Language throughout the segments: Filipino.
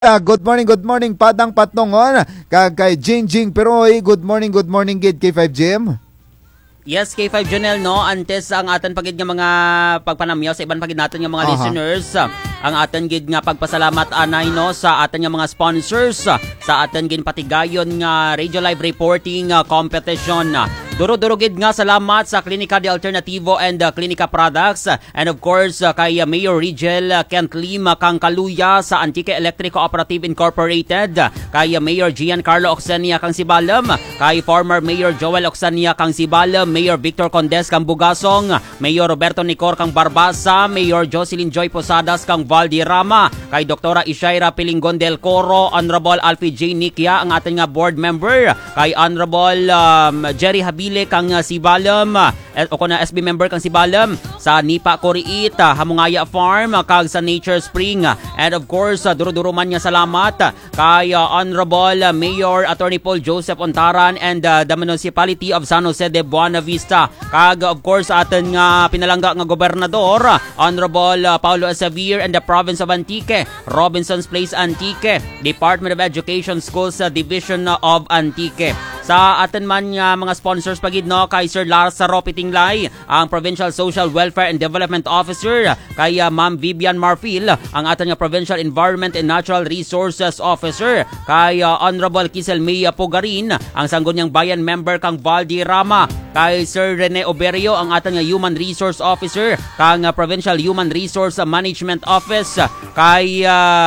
Good morning, Padang Patnongon, kay Jing Peroy, good morning, gid K5 Jim. Yes, K5 Jonel, no? Antes ang atan pagid nga mga pagpanamyaw sa iban pagid natin nga mga listeners. Ang atan gid nga pagpasalamat anay no sa atan nga mga sponsors sa atan gin patigayon nga Radio Live Reporting competition. Duro gid nga salamat sa Klinika de Alternativo and Klinika Products, and of course kay Mayor Rigel Kent Lim kang Kaluya sa Antique Electric Cooperative Incorporated, kay Mayor Giancarlo Oxenia kang Sibalam, kay former Mayor Joel Oxenia kang Sibalam, Mayor Victor Condes kang Bugasong, Mayor Roberto Nicor kang Barbasa, Mayor Jocelyn Joy Posadas kang Valderrama, kay Doktora Ishaira Pilingon del Coro, Honorable Alfie J. Nikia ang ating nga board member, kay Honorable Jerry Habile kang Sibalam, o kuna SB member kang Sibalam, sa Nipa Coriit, Hamungaya Farm, kag sa Nature Spring, and of course duro man nga salamat kay Honorable Mayor Attorney Paul Joseph Ontaran and the Municipality of San Jose de Buena Vista, kag of course atin nga pinalangga nga gobernador Honorable Paulo Xavier and the Province of Antique, Robinson's Place Antique, Department of Education Schools Division of Antique. Sa atin man nga mga sponsors pagid no, kay Sir Lazaro Pitinglay, ang Provincial Social Welfare and Development Officer, kay Ma'am Vivian Marfil, ang atin nga Provincial Environment and Natural Resources Officer, kay Honorable Kisel Mia Pugarin, ang Sangguniang Bayan member kang Valderrama, kay Sir Rene Oberio, ang atin nga Human Resource Officer kang Provincial Human Resource Management Office, kay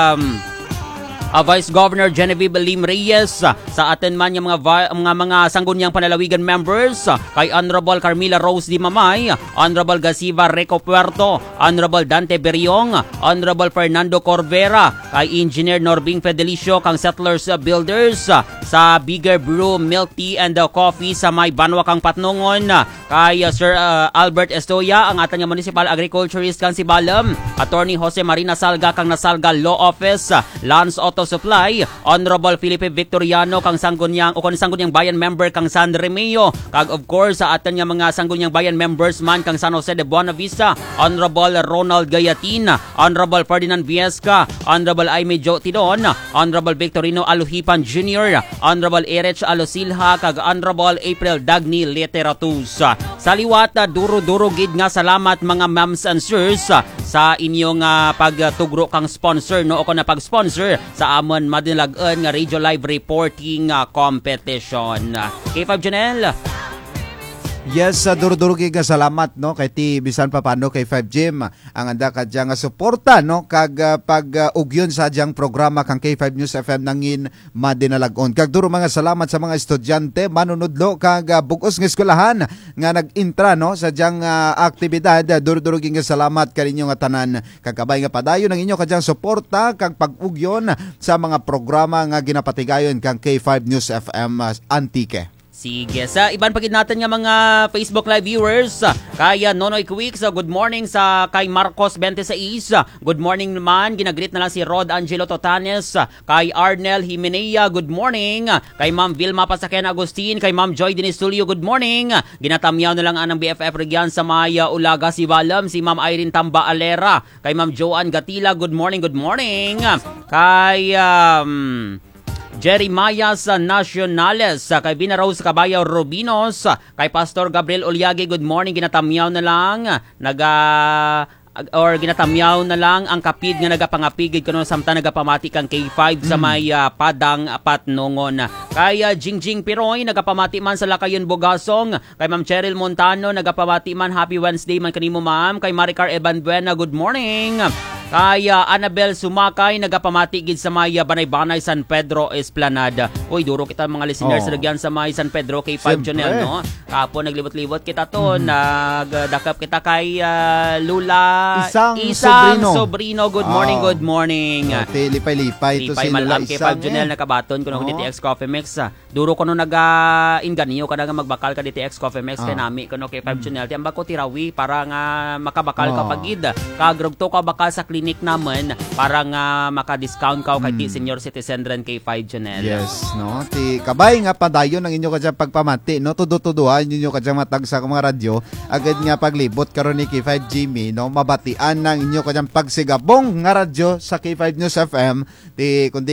Vice Governor Genevieve Lim Reyes, sa atin man yung mga sangguniang panalawigan members, kay Honorable Carmila Rose Di Mamay, Honorable Gasiva Reco Puerto, Honorable Dante Beriong, Honorable Fernando Corvera, kay Engineer Norbing Fedelicio kang Settlers Builders, sa Bigger Brew Milk Tea and Coffee sa may Banwa kang Patnongon, kay Sir Albert Estoya, ang ating Municipal Agriculturist kang Sibalam, Attorney Jose Marina Salga kang Nasalga Law Office, Lance Auto Supply, Honorable Felipe Victoriano kang Sangguniang Bayan member kang San Remeo, kag of course sa atin nga mga Sangguniang Bayan members man kang San Jose de Buena Vista, Honorable Ronald Gayatin, Honorable Ferdinand Viesca, Honorable Aimee Jo Tidon, Honorable Victorino Aluhipan Jr., Honorable Erech Alosilha, kag Honorable April Dagni Literatus. Sa liwat duro gid nga salamat mga ma'ams and sirs sa inyong pagtugro kang sponsor no, o na pag-sponsor sa amon madinalag-an nga Radio Live Reporting competition. K5 Janelle. Yes, duro nga salamat no kay ti bisan pa paano kay 5 Jim ang anda kadya nga suporta no kag pag ugyon sa diyang programa kang K5 News FM nangin madinalagon. Kag duro mga salamat sa mga estudyante manunudlo kag bug-os nga eskwelahan nga nag-intra no sa diyang aktibidad. Duro nga salamat kaninyo nga tanan kagabay nga padayon ang inyo kadyang suporta kag pag-ugyon sa mga programa nga ginapatigayon kang K5 News FM Antique. Sige, sa iban pagid natin nga mga Facebook Live viewers, kaya Nonoy Quick, good morning sa kay Marcos 26, good morning naman, ginagreet na lang si Rod Angelo Totanes, kay Arnel Himenea, good morning, kay Ma'am Vilma Pasakyan Agustin, kay Ma'am Joy Denise Tulio, good morning, ginatamyaw na lang anang BFF Regyan sa Maya Ulaga Sibalam, si Ma'am Irene Tamba Alera, kay Ma'am Joanne Gatila, good morning, kay Jerry Mayas Nacionales, kay Bina Rose Caballo Rubinos, kay Pastor Gabriel Ulyagi, good morning, ginatamyaw na lang, ginatamyaw na lang ang kapid nga nagapangapigid kuno samtang nagapamati kang K5 sa may Padang Patnongon. Kay Jingjing Piroy nagapamati man sa Lakayon Bugasong, kay Ma'am Cheryl Montano nagapamati man, happy Wednesday man kanimo ma'am, kay Maricar Evan Buena, good morning. Kay Annabel Sumakay nagapamati gid sa may Banay-Banay San Pedro Esplanada. Uy, duro kita mga listeners nagyan sa may San Pedro kay 5 Jonel no. Kapo naglibot-libot kita to, nagdakap kita kay Lula Isang Sobrino. Good morning. Lipay-lipay to si Lula Isang. Kay 5 Jonel nakabaton kuno DTX Coffee Mix. Duro kuno inganyo kada nga magbakal ka DTX Coffee Mix kay nami kuno kay 5 Jonel. Tiamba ko tirawi para nga makabakal ka pagid. Kagrugto ka bakal sa klinika clinic naman para nga maka-discount ka kay ti senior citizen ren K5 Janelle. Yes, no? Ti kabay nga padayon ang inyo kadya pagpamati, no? Tudo-tuduhan inyo kadya matag sa mga radyo, agad nga paglibot karon ni K5 Jimmy, no? Mabatian ng inyo kadya pagsigabong nga radyo sa K5 News FM, ti kundi